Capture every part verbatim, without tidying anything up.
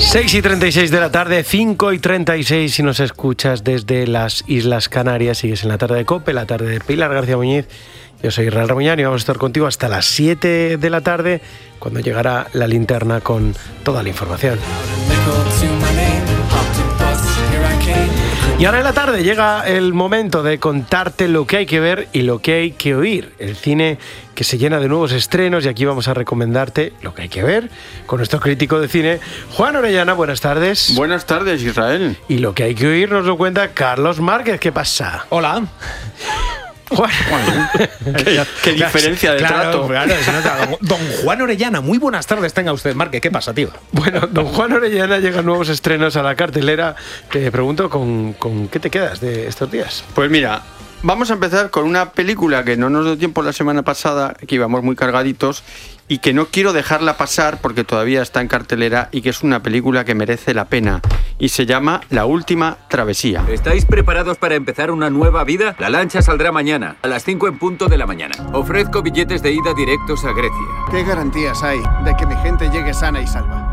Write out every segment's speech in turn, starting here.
seis y treinta y seis de la tarde, cinco y treinta y seis si nos escuchas desde las Islas Canarias. Sigues en la tarde de COPE, la tarde de Pilar García Muñiz. Yo soy Israel Ramuñán y vamos a estar contigo hasta las siete de la tarde, cuando llegará la linterna con toda la información. Y ahora en la tarde llega el momento de contarte lo que hay que ver y lo que hay que oír. El cine que se llena de nuevos estrenos, y aquí vamos a recomendarte lo que hay que ver con nuestro crítico de cine, Juan Orellana. Buenas tardes. Buenas tardes, Israel. Y lo que hay que oír nos lo cuenta Carlos Márquez. ¿Qué pasa? Hola. Juan. Bueno, qué, qué diferencia de claro, trato. Claro, se nota. Don Juan Orellana, muy buenas tardes tenga usted, Márquez. ¿Qué pasa, tío? Bueno, don Juan Orellana, llegan nuevos estrenos a la cartelera. Te pregunto, ¿con, con qué te quedas de estos días? Pues mira, vamos a empezar con una película que no nos dio tiempo la semana pasada, que íbamos muy cargaditos, y que no quiero dejarla pasar porque todavía está en cartelera y que es una película que merece la pena. Y se llama La Última Travesía. ¿Estáis preparados para empezar una nueva vida? La lancha saldrá mañana, a las cinco en punto de la mañana. Ofrezco billetes de ida directos a Grecia. ¿Qué garantías hay de que mi gente llegue sana y salva?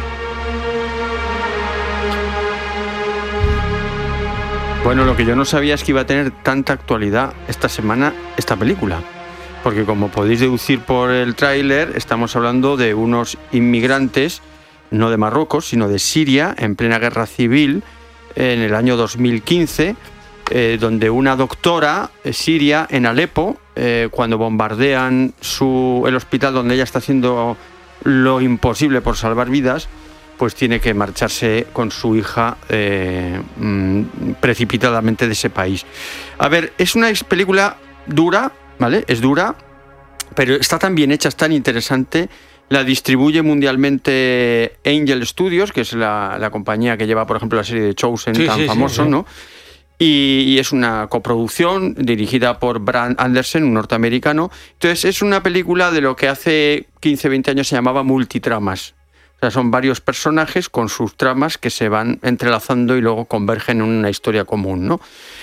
Bueno, lo que yo no sabía es que iba a tener tanta actualidad esta semana esta película. Porque como podéis deducir por el tráiler, estamos hablando de unos inmigrantes, no de Marruecos, sino de Siria, en plena guerra civil, en el año dos mil quince, eh, donde una doctora eh, siria en Alepo, eh, cuando bombardean su, el hospital donde ella está haciendo lo imposible por salvar vidas, pues tiene que marcharse con su hija eh, mm, precipitadamente de ese país. A ver, es una película dura, ¿vale? Es dura, pero está tan bien hecha, es tan interesante. La distribuye mundialmente Angel Studios, que es la, la compañía que lleva, por ejemplo, la serie de Chosen, sí, tan sí, famoso, sí, sí. ¿no? Y, y es una coproducción dirigida por Brad Anderson, un norteamericano. Entonces es una película de lo que hace quince, veinte años se llamaba multitramas. O sea, son varios personajes con sus tramas que se van entrelazando y luego convergen en una historia común, ¿no?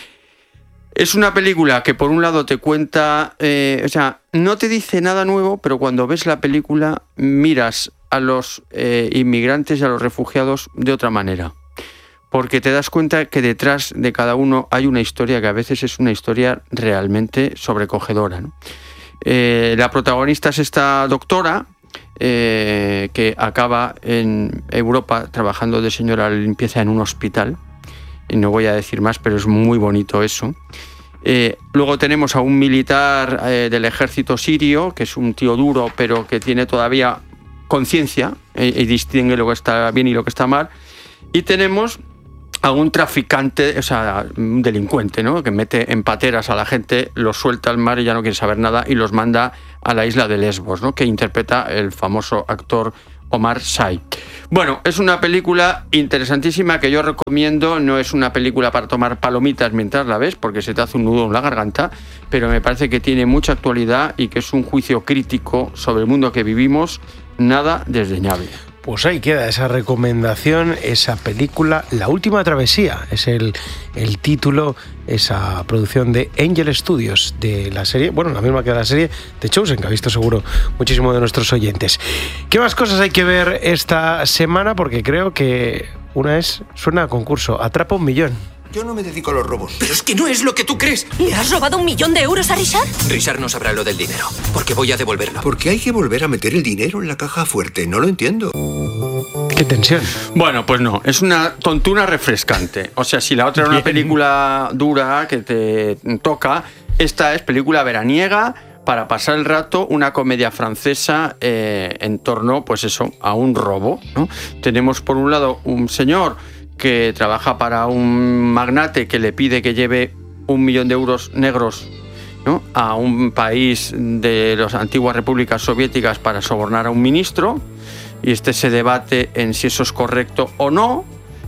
Es una película que por un lado te cuenta, eh, o sea, no te dice nada nuevo, pero cuando ves la película miras a los eh, inmigrantes y a los refugiados de otra manera. Porque te das cuenta que detrás de cada uno hay una historia que a veces es una historia realmente sobrecogedora, ¿no? Eh, la protagonista es esta doctora eh, que acaba en Europa trabajando de señora de limpieza en un hospital. Y no voy a decir más, pero es muy bonito eso. Eh, luego tenemos a un militar eh, del ejército sirio, que es un tío duro, pero que tiene todavía conciencia eh, y distingue lo que está bien y lo que está mal. Y tenemos a un traficante, o sea, un delincuente, ¿no? Que mete en pateras a la gente, los suelta al mar y ya no quiere saber nada y los manda a la isla de Lesbos, ¿no? Que interpreta el famoso actor Omar Sy. Bueno, es una película interesantísima que yo recomiendo. No es una película para tomar palomitas mientras la ves, porque se te hace un nudo en la garganta, pero me parece que tiene mucha actualidad y que es un juicio crítico sobre el mundo que vivimos, nada desdeñable. Pues ahí queda esa recomendación, esa película, La Última Travesía, es el, el título, esa producción de Angel Studios, de la serie, bueno, la misma que la serie de Chosen, que ha visto seguro muchísimo de nuestros oyentes. ¿Qué más cosas hay que ver esta semana? Porque creo que una es, suena a concurso, Atrapa un Millón. Yo no me dedico a los robos. Pero es que no es lo que tú crees. ¿Le has robado un millón de euros a Richard? Richard no sabrá lo del dinero, porque voy a devolverlo. ¿Por qué hay que volver a meter el dinero en la caja fuerte? No lo entiendo. ¡Qué tensión! Bueno, pues no, es una tontuna refrescante. O sea, si la otra era una película dura que te toca, esta es película veraniega para pasar el rato, una comedia francesa eh, en torno, pues eso, a un robo, ¿no? Tenemos por un lado un señor que trabaja para un magnate que le pide que lleve un millón de euros negros, ¿no?, a un país de las antiguas repúblicas soviéticas para sobornar a un ministro, y este se debate en si eso es correcto o no.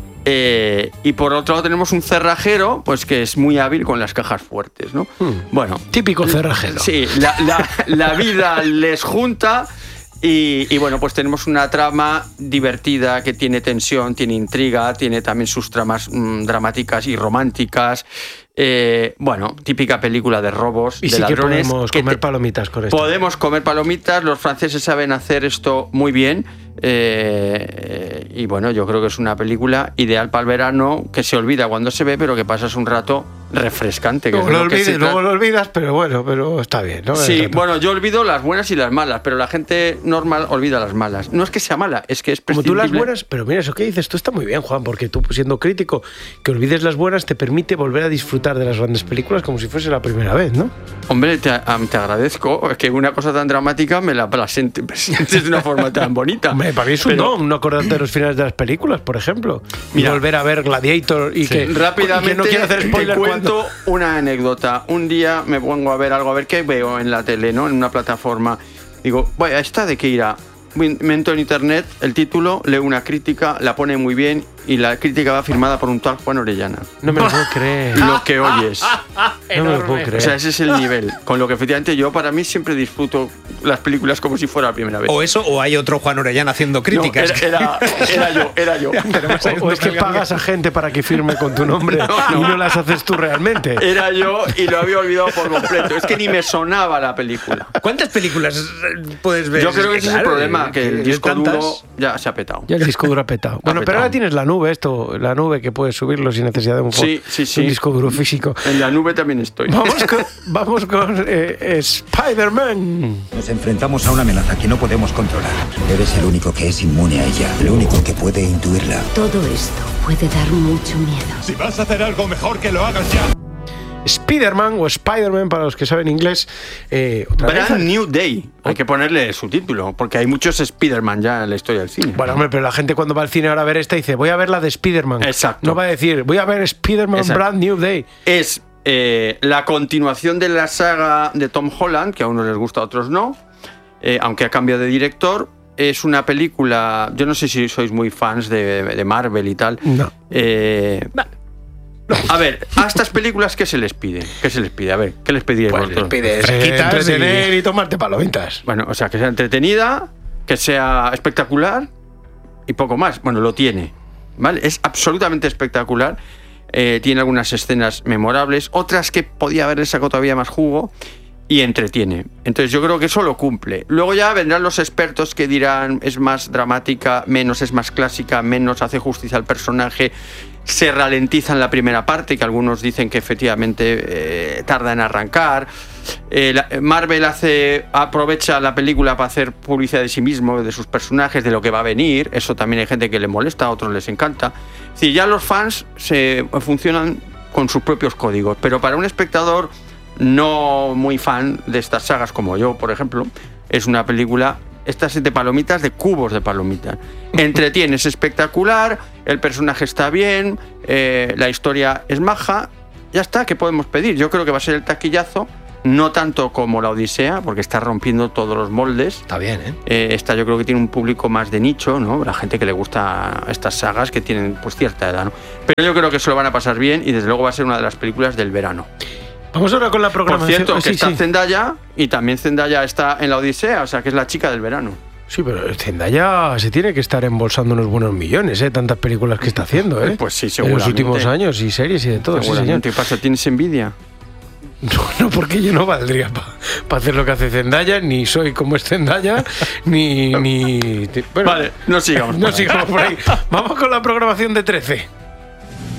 Eh, y por otro lado tenemos un cerrajero, pues que es muy hábil con las cajas fuertes, ¿no? Hmm. Bueno, típico cerrajero. Sí, la, la, la vida les junta. Y, y bueno, pues tenemos una trama divertida que tiene tensión, tiene intriga, tiene también sus tramas mmm, dramáticas y románticas. Eh, bueno, típica película de robos, y de sí ladrones. Que podemos que comer te... palomitas con esto. Podemos comer palomitas, los franceses saben hacer esto muy bien. Eh, y bueno, yo creo que es una película ideal para el verano, que se olvida cuando se ve, pero que pasas un rato refrescante. Que luego, es lo lo que olvides, se luego tra- lo olvidas, pero bueno, pero está bien, ¿no? Sí, bueno, yo olvido las buenas y las malas, pero la gente normal olvida las malas. No es que sea mala, es que es Como tú las prescindible. buenas, pero mira, eso que dices, tú está muy bien, Juan, porque tú, siendo crítico, que olvides las buenas te permite volver a disfrutar de las grandes películas como si fuese la primera vez, ¿no? Hombre, te, a- te agradezco que una cosa tan dramática me la presente- presentes de una forma tan bonita. Hombre, para mí es un Pero- don no acordarte de los finales de las películas, por ejemplo. Y Mira, volver a ver Gladiator y que, Rápidamente y que no quiero hacer spoiler te cuento cuando... una anécdota. Un día me pongo a ver algo, a ver qué veo en la tele, ¿no? En una plataforma. Digo, vaya, ¿esta de qué irá? Me entro en internet, el título, leo una crítica, la pone muy bien y la crítica va firmada por un tal Juan Orellana. No me lo puedo creer. Lo que oyes. No me lo puedo creer. O sea, ese es el nivel. Con lo que efectivamente yo para mí siempre disfruto las películas como si fuera la primera vez. O eso, o hay otro Juan Orellana haciendo No, críticas. era, era, era yo, era yo. O, o es que pagas a gente para que firme con tu nombre y no las haces tú realmente. Era yo y lo había olvidado por completo. Es que ni me sonaba la película. ¿Cuántas películas eh, puedes ver? Yo creo que ese es el Claro, problema, que el que disco tantas- duro ya se ha petado. Ya el disco duro ha petado. Bueno, pero petado. ahora tienes la nube, esto, la nube que puedes subirlo sin necesidad de un, fo- Sí, sí, sí. un disco duro físico. En la nube también estoy. Vamos con, vamos con eh, Spider-Man. Nos enfrentamos a una amenaza que no podemos controlar. Eres el único que es inmune a ella, el único que puede intuirla. Todo esto puede dar mucho miedo. Si vas a hacer algo, mejor que lo hagas ya. Spider-Man o Spider-Man, para los que saben inglés. Eh, otra vez. Brand New Day. Hay que ponerle su título, porque hay muchos Spider-Man ya en la historia del cine. Bueno, hombre, pero la gente cuando va al cine ahora a ver esta dice, voy a ver la de Spider-Man. Exacto. No va a decir, voy a ver Spider-Man Exacto. Brand New Day. Es eh, la continuación de la saga de Tom Holland, que a unos les gusta, a otros no, eh, aunque ha cambiado de director. Es una película, yo no sé si sois muy fans de, de Marvel y tal. No. Eh, A ver, a estas películas, ¿qué se les pide? ¿Qué se les pide? A ver, ¿qué les pediríais Pues les vosotros? pides Eh, quitas entretener y- y tomarte palomitas. Bueno, o sea, que sea entretenida, que sea espectacular y poco más. Bueno, lo tiene, ¿vale? Es absolutamente espectacular. Eh, tiene algunas escenas memorables, otras que podía haberle sacado todavía más jugo y entretiene. Entonces yo creo que eso lo cumple. Luego ya vendrán los expertos que dirán es más dramática, menos es más clásica, menos hace justicia al personaje, se ralentiza en la primera parte, que algunos dicen que efectivamente eh, tarda en arrancar. Eh, la- Marvel hace aprovecha la película para hacer publicidad de sí mismo, de sus personajes, de lo que va a venir. Eso también hay gente que le molesta, a otros les encanta. Es decir, ya los fans se funcionan con sus propios códigos, pero para un espectador no muy fan de estas sagas como yo, por ejemplo, es una película, estas de palomitas, de cubos de palomitas. Entretiene, es espectacular, el personaje está bien, eh, la historia es maja, ya está, ¿qué podemos pedir? Yo creo que va a ser el taquillazo, no tanto como la Odisea, porque está rompiendo todos los moldes. Está bien, ¿eh? Eh, esta yo creo que tiene un público más de nicho, ¿no? La gente que le gusta estas sagas que tienen pues cierta edad, ¿no? Pero yo creo que se lo van a pasar bien y desde luego va a ser una de las películas del verano. Vamos ahora con la Por programación. cierto, Ah, que sí, está sí. Zendaya y también Zendaya está en la Odisea, o sea que es la chica del verano. Sí, pero Zendaya se tiene que estar embolsando unos buenos millones, ¿eh? Tantas películas que está haciendo, ¿eh? Pues sí, En los seguramente. últimos años y series y de todo, sí, señor. Seguramente. ¿Qué pasa? ¿Tienes envidia? No, no, porque yo no valdría para hacer lo que hace Zendaya, ni soy como es Zendaya, ni... ni bueno, Vale, no sigamos. no sigamos por ahí. Vamos con la programación de trece.